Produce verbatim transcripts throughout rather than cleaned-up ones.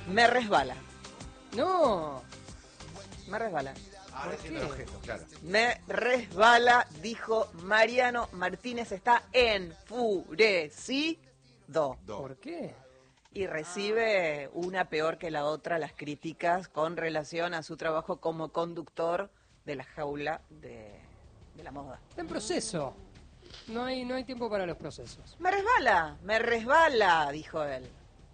Me resbala. No. Me resbala. Ahora haciendo los gestos, claro. Me resbala, dijo Mariano Martínez. Está enfurecido. Do. ¿Por qué? Y recibe una peor que la otra las críticas con relación a su trabajo como conductor de la jaula de, de la moda. Está en proceso. No hay, no hay tiempo para los procesos. Me resbala, me resbala, dijo él.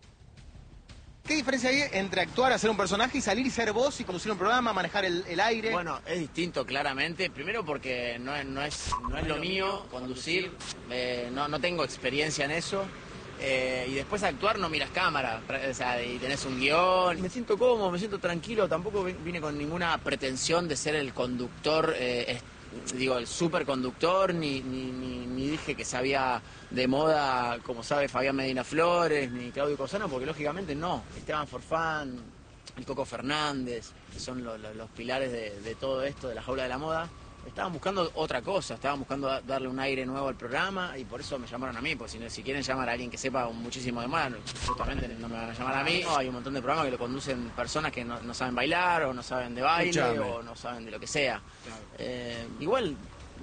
¿Qué diferencia hay entre actuar, hacer un personaje y salir y ser vos y conducir un programa, manejar el, el aire? Bueno, es distinto claramente. Primero porque no es, no es, no es lo mío conducir, eh, no, no tengo experiencia en eso. Eh, y después actuar no miras cámara, o sea, y tenés un guión. Me siento cómodo, me siento tranquilo, tampoco vine con ninguna pretensión de ser el conductor, eh, es, digo, el superconductor, ni, ni, ni, ni dije que sabía de moda, como sabe Fabián Medina Flores, ni Claudio Cosano, porque lógicamente no. Esteban Forfán, el Coco Fernández, que son lo, lo, los pilares de, de todo esto, de la jaula de la moda. Estaban buscando otra cosa, estaban buscando darle un aire nuevo al programa y por eso me llamaron a mí, porque si, no, si quieren llamar a alguien que sepa muchísimo de moda, justamente no me van a llamar a mí. No, hay un montón de programas que lo conducen personas que no, no saben bailar o no saben de baile Escuchame. o no saben de lo que sea. Claro. Eh, igual,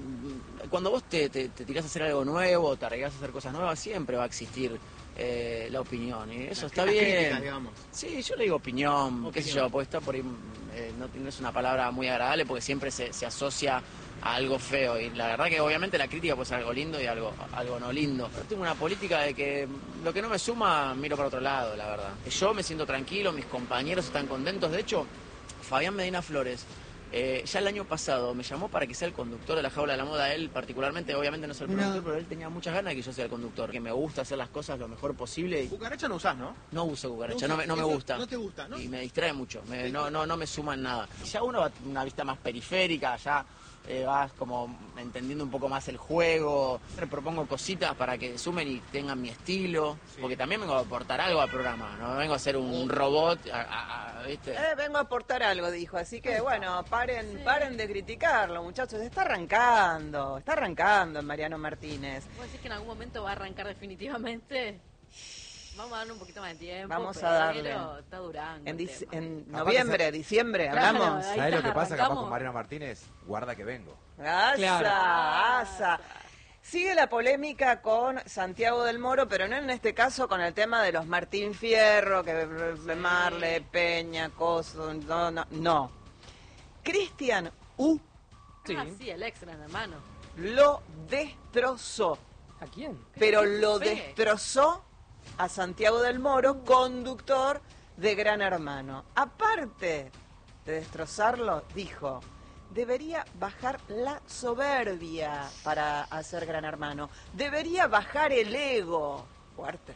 cuando vos te, te, te tirás a hacer algo nuevo, te arriesgás a hacer cosas nuevas, siempre va a existir eh, la opinión y eso está bien. Críticas, digamos. Sí, yo le digo opinión, opinión. qué sé yo, porque está por ahí, eh, no, no es una palabra muy agradable porque siempre se, se asocia a algo feo y la verdad que obviamente la crítica puede ser algo lindo y algo, algo no lindo. Pero tengo una política de que lo que no me suma miro para otro lado, la verdad. Yo me siento tranquilo, mis compañeros están contentos. De hecho, Fabián Medina Flores eh, ya el año pasado me llamó para que sea el conductor de la jaula de la moda. Él particularmente, obviamente no es el productor, pero él tenía muchas ganas de que yo sea el conductor, que me gusta hacer las cosas lo mejor posible. Y Cucaracha no usás, ¿no? no uso cucaracha, No no, me, no me usás, gusta. no te gusta, ¿no? Y me distrae mucho, me- no, no, no me suma en nada. Ya uno va a una vista más periférica, ya eh, vas como entendiendo un poco más el juego. Siempre propongo cositas para que sumen y tengan mi estilo, porque también vengo a aportar algo al programa, no vengo a ser un robot, a- a- a- ¿viste? Eh, vengo a aportar algo, dijo. Así que, bueno, paren, sí. paren de criticarlo, muchachos. Está arrancando, está arrancando en Mariano Martínez. ¿Vos decís que en algún momento va a arrancar definitivamente? Vamos a darle un poquito más de tiempo. Vamos a pero darle. Está durando. En, el dic- tema. en Capaz noviembre, que se- diciembre, Claro, hablamos. ahí ¿Sabés lo está, que pasa? Capaz arrancamos. con Mariano Martínez, guarda que vengo. Asa, Claro. asa. Sigue la polémica con Santiago del Moro, pero no en este caso con el tema de los Martín Fierro, que Marle, Peña, Coso, no, no, no. Cristian U Sí. Ah, sí, el ex gran hermano. lo destrozó, ¿A quién? pero ¿Qué lo fue? destrozó a Santiago del Moro, conductor de Gran Hermano. Aparte de destrozarlo, dijo, debería bajar la soberbia para hacer Gran Hermano. Debería bajar el ego. Fuerte.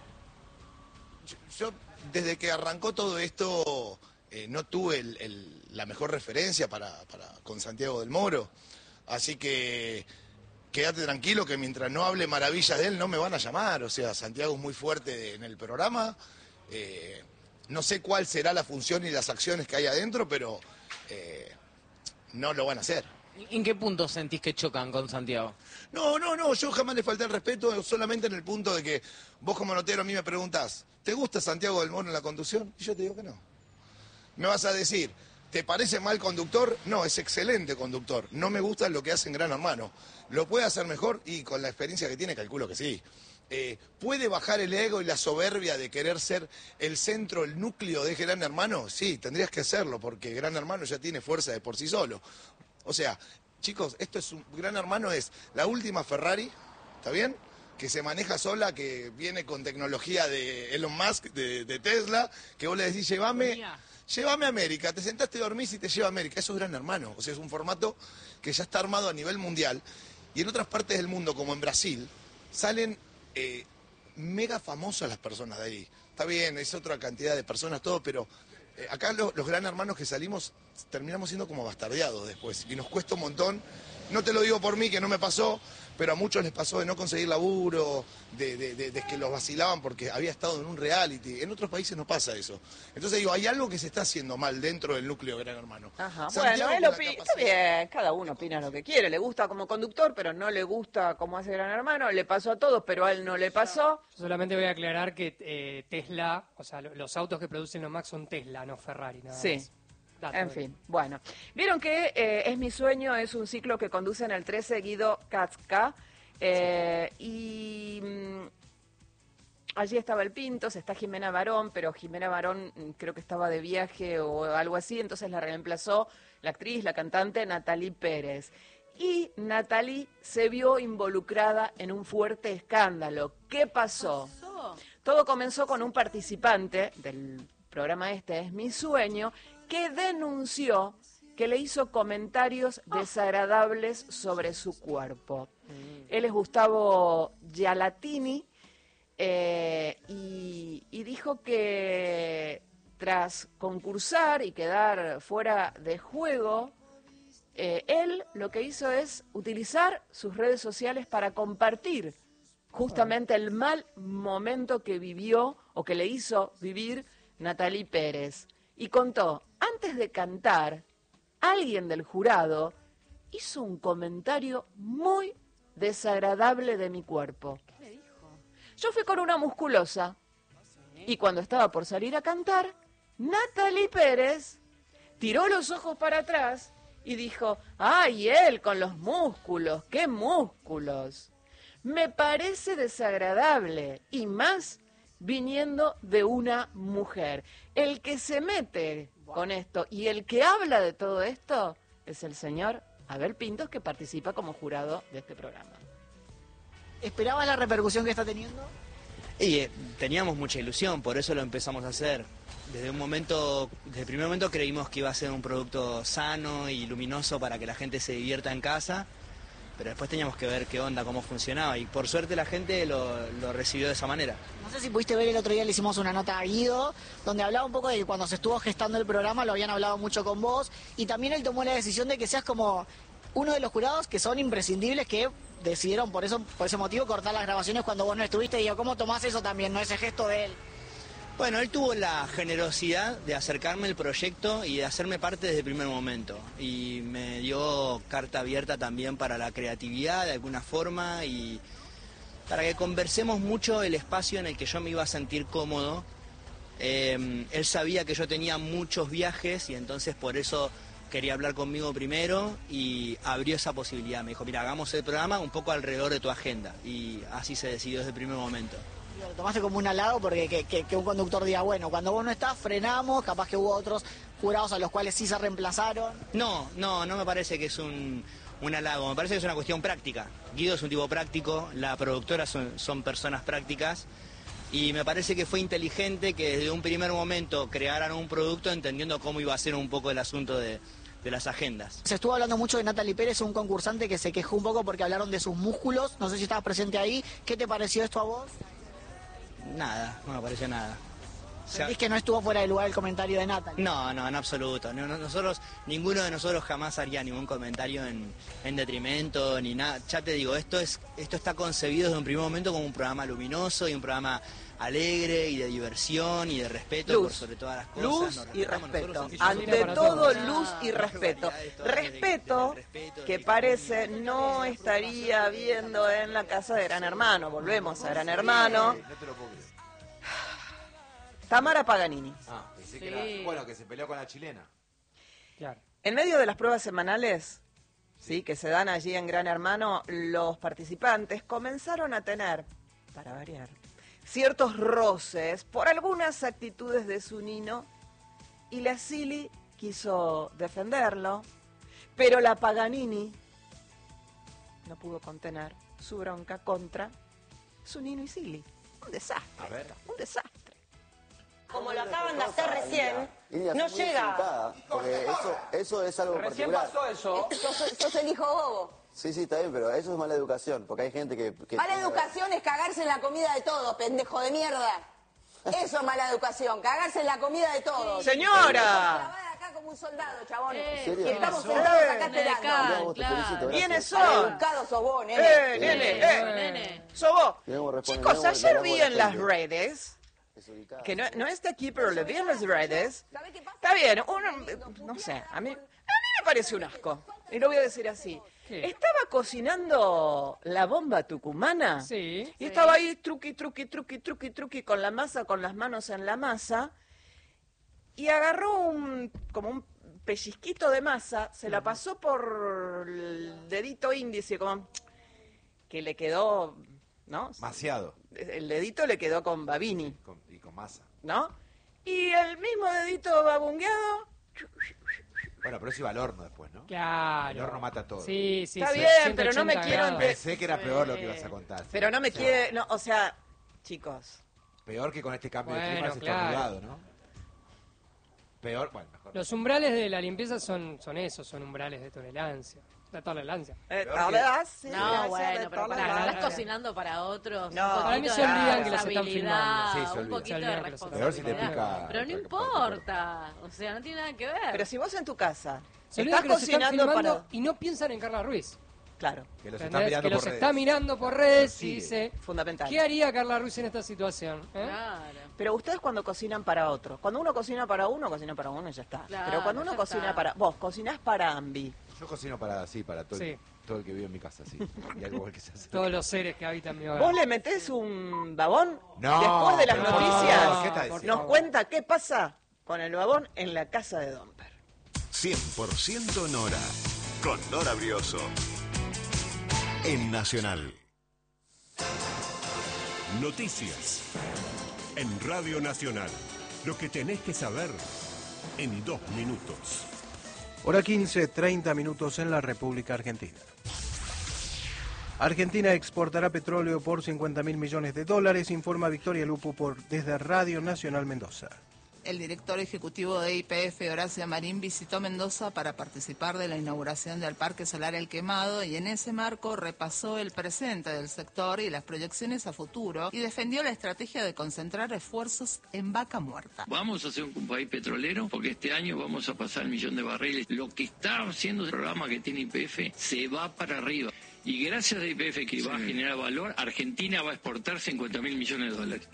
Yo, yo, desde que arrancó todo esto, eh, no tuve el- el- la mejor referencia para, para con Santiago del Moro. Así que quédate tranquilo que mientras no hable maravillas de él no me van a llamar. O sea, Santiago es muy fuerte en el programa. Eh, no sé cuál será la función y las acciones que hay adentro, pero eh, no lo van a hacer. ¿En qué punto sentís que chocan con Santiago? No, no, no, yo jamás le falté el respeto, solamente en el punto de que vos como notero a mí me preguntás, ¿te gusta Santiago del Moro en la conducción? Y yo te digo que no. Me vas a decir, ¿te parece mal conductor? No, es excelente conductor. No me gusta lo que hace en Gran Hermano. ¿Lo puede hacer mejor? Y con la experiencia que tiene, calculo que sí. Eh, ¿Puede bajar el ego y la soberbia de querer ser el centro, el núcleo de Gran Hermano? Sí, tendrías que hacerlo, porque Gran Hermano ya tiene fuerza de por sí solo. O sea, chicos, esto es un Gran Hermano, es la última Ferrari, ¿está bien? Que se maneja sola, que viene con tecnología de Elon Musk, de, de Tesla, que vos le decís, llévame, llévame a América, te sentaste, dormís y te lleva a América. Eso es Gran Hermano, o sea, es un formato que ya está armado a nivel mundial. Y en otras partes del mundo, como en Brasil, salen eh, mega famosas las personas de ahí. Está bien, es otra cantidad de personas, todo, pero eh, acá lo- los Gran Hermanos que salimos terminamos siendo como bastardeados después. Y nos cuesta un montón. No te lo digo por mí, que no me pasó, pero a muchos les pasó de no conseguir laburo, de, de, de, de que los vacilaban porque había estado en un reality. En otros países no pasa eso. Entonces digo, hay algo que se está haciendo mal dentro del núcleo de Gran Hermano. Ajá. Santiago Bueno, él con la opina, está capacidad- bien, cada uno opina lo que quiere. Le gusta como conductor, pero no le gusta como hace Gran Hermano. Le pasó a todos, pero a él no le pasó. Solamente voy a aclarar que eh, Tesla, o sea, lo- los autos que producen los Max son Tesla, no Ferrari, nada Sí. más. Dato En de- fin, bueno. Vieron que eh, Es mi sueño, es un ciclo que conduce en el trece Guido Katzka. Eh, y mm, allí estaba el Pintos, está Jimena Barón, pero Jimena Barón mm, creo que estaba de viaje o algo así, entonces la reemplazó la actriz, la cantante Natalie Pérez. Y Natalie se vio involucrada en un fuerte escándalo. ¿Qué pasó? Todo comenzó con un participante del programa este, Es mi sueño, que denunció que le hizo comentarios desagradables sobre su cuerpo. Él es Gustavo Gialatini eh, y, y dijo que tras concursar y quedar fuera de juego, eh, él lo que hizo es utilizar sus redes sociales para compartir justamente el mal momento que vivió o que le hizo vivir Natalie Pérez. Y contó, antes de cantar, alguien del jurado hizo un comentario muy desagradable de mi cuerpo. ¿Qué le dijo? Yo fui con una musculosa y cuando estaba por salir a cantar, Natalie Pérez tiró los ojos para atrás y dijo, ¡ay, él con los músculos! ¡Qué músculos! Me parece desagradable y más viniendo de una mujer. El que se mete con esto y el que habla de todo esto es el señor Abel Pintos, que participa como jurado de este programa. ¿Esperabas la repercusión que está teniendo? Y eh, teníamos mucha ilusión, por eso lo empezamos a hacer. Desde un momento, desde el primer momento creímos que iba a ser un producto sano y luminoso para que la gente se divierta en casa, pero después teníamos que ver qué onda, cómo funcionaba, y por suerte la gente lo, lo recibió de esa manera. No sé si pudiste ver, el otro día le hicimos una nota a Guido, donde hablaba un poco de que cuando se estuvo gestando el programa lo habían hablado mucho con vos, y también él tomó la decisión de que seas como uno de los jurados que son imprescindibles, que decidieron por eso, por ese motivo cortar las grabaciones cuando vos no estuviste. Digo, ¿cómo tomás eso también, no ese gesto de él? Bueno, él tuvo la generosidad de acercarme al proyecto y de hacerme parte desde el primer momento. Y me dio carta abierta también para la creatividad de alguna forma y para que conversemos mucho el espacio en el que yo me iba a sentir cómodo. Eh, él sabía que yo tenía muchos viajes y entonces por eso quería hablar conmigo primero y abrió esa posibilidad. Me dijo, mira, hagamos el programa un poco alrededor de tu agenda. Y así se decidió desde el primer momento. Lo tomaste como un halago porque que, que, que un conductor diga, bueno, cuando vos no estás, frenamos, capaz que hubo otros jurados a los cuales sí se reemplazaron. No, no, no me parece que es un, un halago, me parece que es una cuestión práctica. Guido es un tipo práctico, la productora son, son personas prácticas y me parece que fue inteligente que desde un primer momento crearan un producto entendiendo cómo iba a ser un poco el asunto de, de las agendas. Se estuvo hablando mucho de Natalie Pérez, un concursante que se quejó un poco porque hablaron de sus músculos. No sé si estabas presente ahí. ¿Qué te pareció esto a vos? Nada, no me pareció nada. O sea, ¿Sentís que no estuvo fuera de lugar el comentario de Natalie? no, no, en absoluto. No, no, nosotros, ninguno de nosotros jamás haría ningún comentario en, en detrimento ni nada. Ya te digo, esto es, esto está concebido desde un primer momento como un programa luminoso y un programa alegre y de diversión y de respeto Luz, por sobre todas las cosas. luz Nos y respetamos respeto. nosotros, Ante para todo, todos. luz y respeto. barbaridades todas desde- Respeto desde el respeto, que desde parece no estaría viendo en la casa de Gran Hermano. Volvemos a Gran Hermano. No te lo puedo creer. Tamara Paganini. Ah, pensé que Sí. era. Bueno, que se peleó con la chilena. Claro. En medio de las pruebas semanales, sí, que se dan allí en Gran Hermano, los participantes comenzaron a tener, para variar, ciertos roces por algunas actitudes de su Nino, y la Silly quiso defenderlo, pero la Paganini no pudo contener su bronca contra su Nino y Silly. Un desastre, A ver. esto, un desastre. Como lo acaban de hacer recién, Iria, no sos muy llega. desubicada, porque eso, eso es algo particular. eso. Sos, sos el hijo bobo. Sí, sí, está bien, pero eso es mala educación, porque hay gente que... que Mala educación es cagarse en la comida de todos, pendejo de mierda. Eso es mala educación, cagarse en la comida de todos. Señora. Clavada acá como un soldado, chabón. Eh, serio? Y estamos ¿Qué sentados pasó? acá Me esperando. decan, vos, te felicito, claro. gracias. ¿Quiénes Mal son? educado sos vos, nene. Eh, nene, Eh, eh. nene. Sos vos. Mirá cómo responde, Chicos, mirá cómo ayer le vi damos en la las gente. redes, Desubicada. que no, no está aquí, pero lo vi en las redes. ¿Sabés qué pasa? Está bien, uno, no sé, a mí, a mí me parece un asco. Y lo voy a decir así. ¿Qué? Estaba cocinando la bomba tucumana. Sí. Y estaba ahí truqui, truqui, truqui, truqui, truqui con la masa, con las manos en la masa. Y agarró un, como un pellizquito de masa, se la pasó por el dedito índice, como que le quedó, ¿no? Maciado. El dedito le quedó con babini, Con- y con masa. ¿no? Y el mismo dedito babungueado. Bueno, pero eso iba al horno después, ¿no? Claro. El horno mata todo. Sí, sí, Está sí, bien, ciento pero no me ochenta quiero grados. ente- Pensé que era peor lo que ibas a contar. sí. Pero no me Sí. quiere, no, o sea, chicos, Peor que con este cambio de Bueno, clima es claro. estornudado, ¿no? Peor, bueno, mejor. Los umbrales de la limpieza son, son esos, son umbrales de tolerancia. De tolerancia. eh, Peor que- tolerancia, No, gracias, bueno, de pero para, tolerancia. estás cocinando para otros. No. un Para mí poquito se de olvidan que los están responsabilidad, filmando. Sí, se un olvidan. poquito Se de olvidan que los están Peor si te responsabilidad. pica. Pero no importa, o sea, no tiene nada que ver. Pero si vos en tu casa Se olvidan estás que los están cocinando filmando para... y no piensan en Carla Ruiz. Claro, Que los ¿Entendés? están mirando que los por redes. está mirando por redes y sigue. dice, fundamental. ¿qué haría Carla Ruiz en esta situación? ¿Eh? Claro. Pero ustedes cuando cocinan para otro, cuando uno cocina para uno, cocina para uno y ya está. Claro, Pero cuando uno ya cocina está. para... Vos cocinás para Ambi. Yo cocino para, sí, para todo, Sí. el, todo el que vive en mi casa, sí. Y algo que se hace. Todos los seres que habitan mi hogar. ¿Vos le metés un babón? No, Después de las pero- noticias, No, ¿qué está por diciendo? nos cuenta qué pasa con el babón en la casa de Domper. cien por ciento Nora, con Nora Brioso. En Nacional. Noticias. En Radio Nacional. Lo que tenés que saber en dos minutos. Hora quince, treinta minutos en la República Argentina. Argentina exportará petróleo por cincuenta mil millones de dólares, informa Victoria Lupo por, desde Radio Nacional Mendoza. El director ejecutivo de Y P F, Horacio Marín, visitó Mendoza para participar de la inauguración del Parque Solar El Quemado y en ese marco repasó el presente del sector y las proyecciones a futuro y defendió la estrategia de concentrar esfuerzos en vaca muerta. Vamos a ser un país petrolero porque este año vamos a pasar el millón de barriles. Lo que está haciendo el programa que tiene Y P F se va para arriba. Y gracias a Y P F que va a generar valor, Argentina va a exportar cincuenta mil millones de dólares.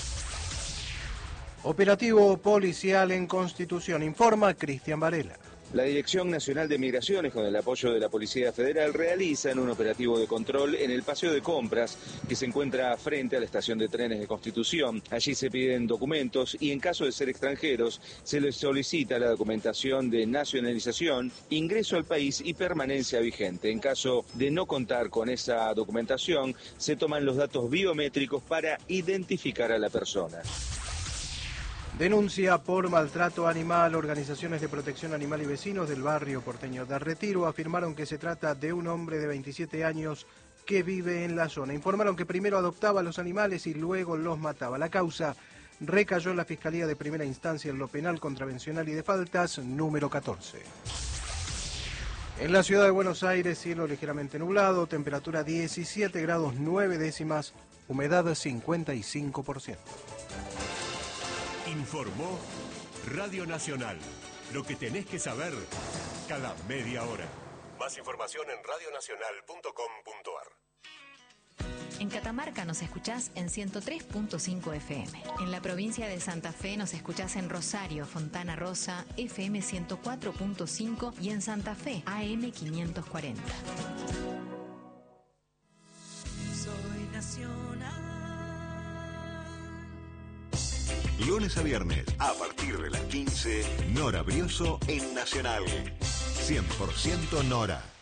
Operativo policial en Constitución, informa Cristian Varela. La Dirección Nacional de Migraciones, con el apoyo de la Policía Federal, realizan un operativo de control en el paseo de compras que se encuentra frente a la estación de trenes de Constitución. Allí se piden documentos y en caso de ser extranjeros se les solicita la documentación de nacionalización, ingreso al país y permanencia vigente. En caso de no contar con esa documentación, se toman los datos biométricos para identificar a la persona. Denuncia por maltrato animal. Organizaciones de protección animal y vecinos del barrio porteño de Retiro afirmaron que se trata de un hombre de veintisiete años que vive en la zona. Informaron que primero adoptaba a los animales y luego los mataba. La causa recayó en la Fiscalía de Primera Instancia en lo penal, contravencional y de faltas número catorce. En la ciudad de Buenos Aires, cielo ligeramente nublado, temperatura diecisiete grados nueve décimas, humedad cincuenta y cinco por ciento. Informó Radio Nacional. Lo que tenés que saber cada media hora. Más información en radionacional punto com punto ar. En Catamarca nos escuchás en ciento tres punto cinco F M. En la provincia de Santa Fe nos escuchás en Rosario, Fontana Rosa, F M ciento cuatro punto cinco y en Santa Fe, A M quinientos cuarenta. Soy nacional. Lunes a viernes, a partir de las quince, Nora Brioso en Nacional. cien por ciento Nora.